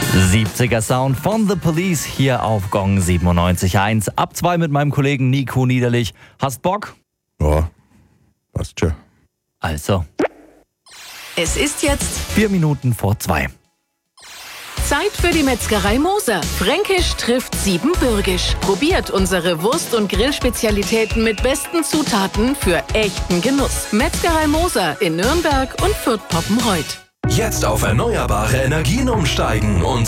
70er Sound von The Police hier auf Gong 97.1. Ab 2 mit meinem Kollegen Nico Niederlich. Hast Bock? Ja, passt schon. Also. Es ist jetzt 4 Minuten vor 2. Zeit für die Metzgerei Moser. Fränkisch trifft Siebenbürgisch. Probiert unsere Wurst- und Grillspezialitäten mit besten Zutaten für echten Genuss. Metzgerei Moser in Nürnberg und Fürth-Poppenreuth. Jetzt auf erneuerbare Energien umsteigen und